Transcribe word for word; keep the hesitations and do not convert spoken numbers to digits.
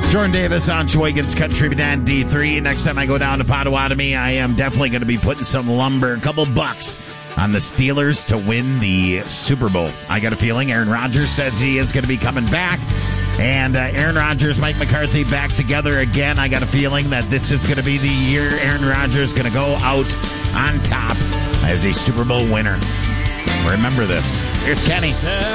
Jordan Davis on Sheboygan's Country Band D three. Next time I go down to Potawatomi, I am definitely going to be putting some lumber, a couple bucks, on the Steelers to win the Super Bowl. I got a feeling Aaron Rodgers says he is going to be coming back. And uh, Aaron Rodgers, Mike McCarthy back together again. I got a feeling that this is going to be the year Aaron Rodgers is going to go out on top as a Super Bowl winner. Remember this. Here's Kenny.